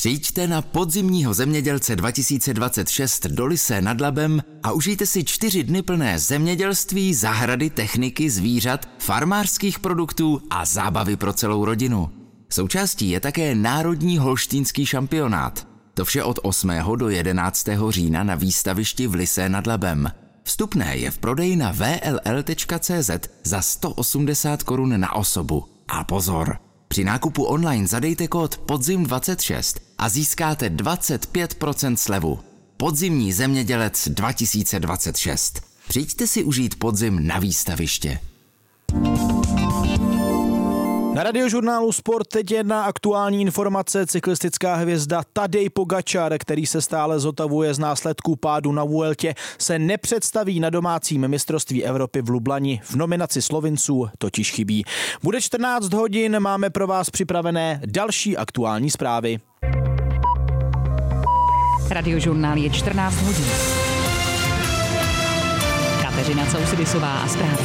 Přijďte na podzimního zemědělce 2026 do Lysé nad Labem a užijte si 4 dny plné zemědělství, zahrady, techniky, zvířat, farmářských produktů a zábavy pro celou rodinu. Součástí je také Národní holštýnský šampionát. To vše od 8. do 11. října na výstavišti v Lysé nad Labem. Vstupné je v prodeji na vll.cz za 180 korun na osobu. A pozor! Při nákupu online zadejte kód PODZIM26 a získáte 25% slevu. Podzimní zemědělec 2026. Přijďte si užít podzim na výstaviště. Na Radiožurnálu Sport teď jedna aktuální informace. Cyklistická hvězda Tadej Pogačar, který se stále zotavuje z následků pádu na Vueltě, se nepředstaví na domácím mistrovství Evropy v Lublani. V nominaci Slovinců totiž chybí. Bude 14 hodin, máme pro vás připravené další aktuální zprávy. Radiožurnál je 14 hodin. Kateřina Sousidisová a zprávy.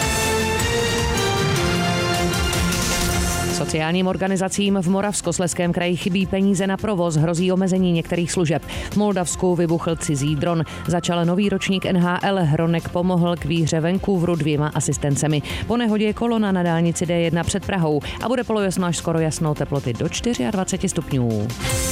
Sociálním organizacím v Moravskoslezském kraji chybí peníze na provoz, hrozí omezení některých služeb. V Moldavsku vybuchl cizí dron. Začal nový ročník NHL, Hronek pomohl k výhře Vancouveru 2 asistencemi. Po nehodě je kolona na dálnici D1 před Prahou a bude polojasno až skoro jasno, teploty do 24 stupňů.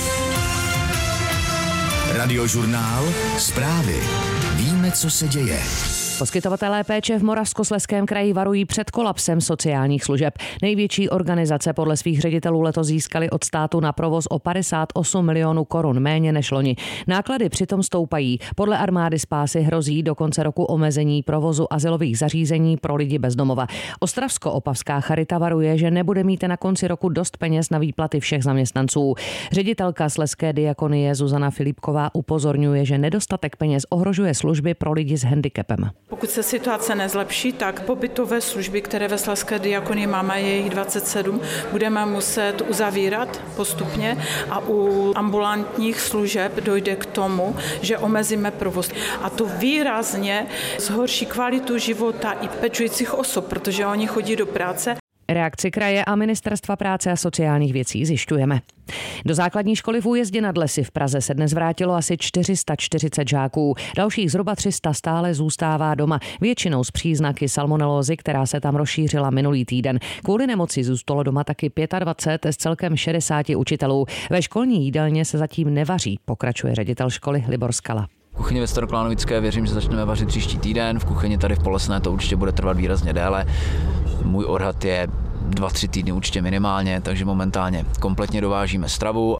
Radiožurnál Zprávy. Víme, co se děje. Poskytovatelé péče v Moravskoslezském kraji varují před kolapsem sociálních služeb. Největší organizace podle svých ředitelů letos získaly od státu na provoz o 58 milionů korun méně než loni. Náklady přitom stoupají. Podle armády spásy hrozí do konce roku omezení provozu azylových zařízení pro lidi bez domova. Ostravsko-opavská charita varuje, že nebude mít na konci roku dost peněz na výplaty všech zaměstnanců. Ředitelka Slezské diakonie Zuzana Filipková upozorňuje, že nedostatek peněz ohrožuje služby pro lidi s handicapem. Pokud se situace nezlepší, tak pobytové služby, které ve Slezské diakonii máme, je jich 27, budeme muset uzavírat postupně a u ambulantních služeb dojde k tomu, že omezíme provoz. A to výrazně zhorší kvalitu života i pečujících osob, protože oni chodí do práce. Reakci kraje a Ministerstva práce a sociálních věcí zjišťujeme. Do základní školy v Újezdě nad Lesy v Praze se dnes vrátilo asi 440 žáků. Dalších zhruba 300 stále zůstává doma, většinou s příznaky salmonelózy, která se tam rozšířila minulý týden. Kvůli nemoci zůstalo doma taky 25 z celkem 60 učitelů. Ve školní jídelně se zatím nevaří, pokračuje ředitel školy Libor Skala. V kuchyni ve Staroklánovické věřím, že začneme vařit příští týden, v kuchyni tady v Polesné to určitě bude trvat výrazně déle. Můj odhad je 2-3 týdny určitě minimálně, takže momentálně kompletně dovážíme stravu.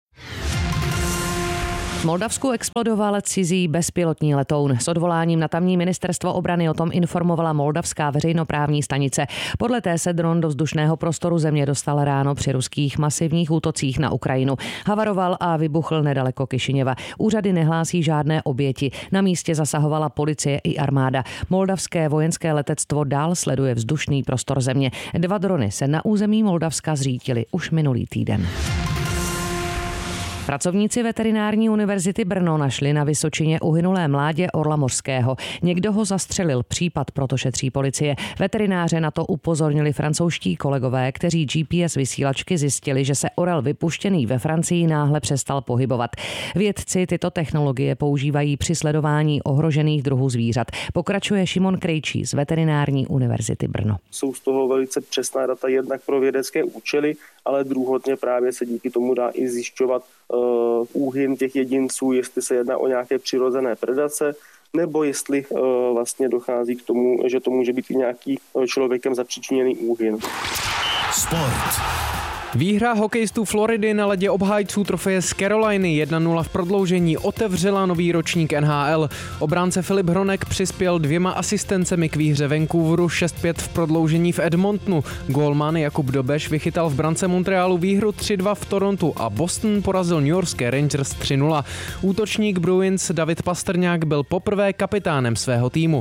V Moldavsku explodoval cizí bezpilotní letoun. S odvoláním na tamní ministerstvo obrany o tom informovala moldavská veřejnoprávní stanice. Podle té se dron do vzdušného prostoru země dostal ráno při ruských masivních útocích na Ukrajinu. Havaroval a vybuchl nedaleko Kišiněva. Úřady nehlásí žádné oběti. Na místě zasahovala policie i armáda. Moldavské vojenské letectvo dál sleduje vzdušný prostor země. 2 drony se na území Moldavska zřítily už minulý týden. Pracovníci veterinární univerzity Brno našli na Vysočině uhynulé mládě orla mořského. Někdo ho zastřelil, případ proto šetří policie. Veterináře na to upozornili francouzští kolegové, kteří GPS vysílačky zjistili, že se orel vypuštěný ve Francii náhle přestal pohybovat. Vědci tyto technologie používají při sledování ohrožených druhů zvířat. Pokračuje Šimon Krejčí z veterinární univerzity Brno. Jsou z toho velice přesná data jednak pro vědecké účely, ale druhotně právě se díky tomu dá i zjišťovat úhyn těch jedinců, jestli se jedná o nějaké přirozené predace, nebo jestli vlastně dochází k tomu, že to může být i nějaký člověkem zapříčiněný úhyn. Sport. Výhra hokejistů Floridy na ledě obhájců trofeje z Caroliny 1-0 v prodloužení otevřela nový ročník NHL. Obránce Filip Hronek přispěl 2 asistencemi k výhře Vancouveru 6-5 v prodloužení v Edmontonu. Gólman Jakub Dobeš vychytal v brance Montrealu výhru 3-2 v Torontu a Boston porazil newyorské Rangers 3-0. Útočník Bruins David Pastrňák byl poprvé kapitánem svého týmu.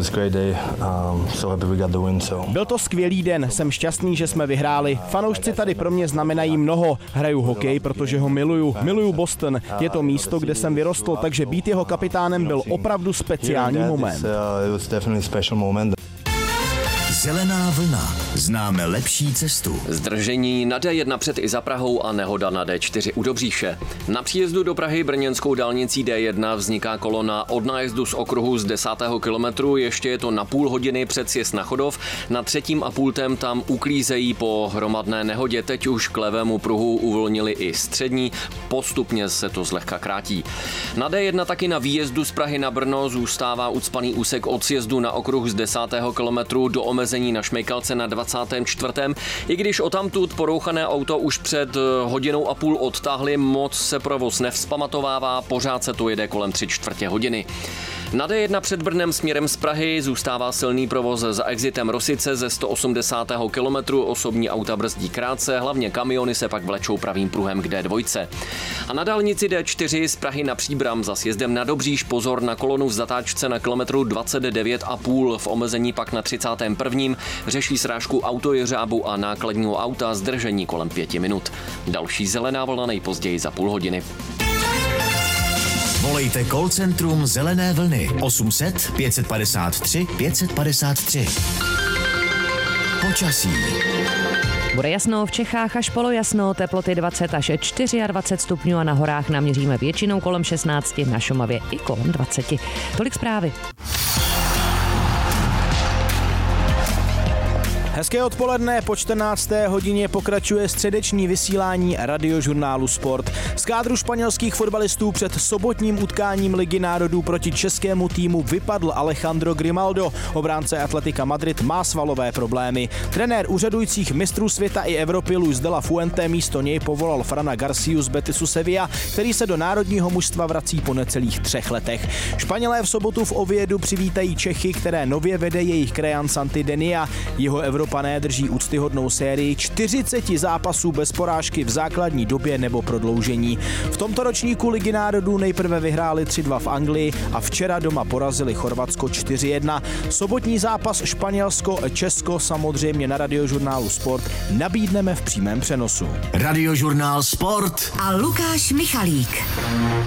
Byl to skvělý den, jsem šťastný, že jsme vyhráli. Fanoušci tady pro mě znamenají mnoho. Hraju hokej, protože ho miluju. Miluju Boston. Je to místo, kde jsem vyrostl, takže být jeho kapitánem byl opravdu speciální moment. Zelená vlna. Známe lepší cestu. Zdržení na D1 před Iza Prahou a nehoda na D4 u Dobříše. Na příjezdu do Prahy brněnskou dálnicí D1 vzniká kolona od nájezdu z okruhu z 10. kilometru, ještě je to na půl hodiny před sjezd na Chodov. Na 3. a pultem tam uklízejí po hromadné nehodě, teď už k levému pruhu uvolnili i střední, postupně se to zlehka krátí. Na D1 taky na výjezdu z Prahy na Brno zůstává ucpaný úsek od sjezdu na okruh z 10. kilometru do omezení na Šmejkalce na 24. I když odtamtud porouchané auto už před hodinou a půl odtáhli, moc se provoz nevzpamatovává, pořád se to jede kolem 3/4 hodiny. Na D1 před Brnem směrem z Prahy zůstává silný provoz za exitem Rosice ze 180. kilometru, osobní auta brzdí krátce, hlavně kamiony se pak vlečou pravým pruhem k D2. A na dálnici D4 z Prahy na Příbram za sjezdem na Dobříš pozor na kolonu v zatáčce na kilometru 29,5, v omezení pak na 31. řeší srážku autojeřábu a nákladního auta, zdržení kolem 5 minut. Další zelená vlna nejpozději za půl hodiny. Volejte call centrum Zelené vlny 800 553 553. Počasí. Bude jasno v Čechách až polojasno, teploty 20 až 24 stupňů a na horách naměříme většinou kolem 16, na Šumavě i kolem 20. Tolik zprávy. Hezké odpoledne, po 14. hodině pokračuje středeční vysílání Radiožurnálu Sport. Z kádru španělských fotbalistů před sobotním utkáním Ligy národů proti českému týmu vypadl Alejandro Grimaldo. Obránce Atletica Madrid má svalové problémy. Trenér úřadujících mistrů světa i Evropy Luis de la Fuente místo něj povolal Frana Garciu z Betisu Sevilla, který se do národního mužstva vrací po necelých 3 letech. Španělé v sobotu v Oviedu přivítají Čechy, které nově vede jejich krajan Santi Denia. Jeho Evropané drží úctyhodnou sérii 40 zápasů bez porážky v základní době nebo prodloužení. V tomto ročníku Ligy národů nejprve vyhráli 3-2 v Anglii a včera doma porazili Chorvatsko 4-1. Sobotní zápas Španělsko-Česko samozřejmě na Radiožurnálu Sport nabídneme v přímém přenosu. Radiožurnál Sport a Lukáš Michalík.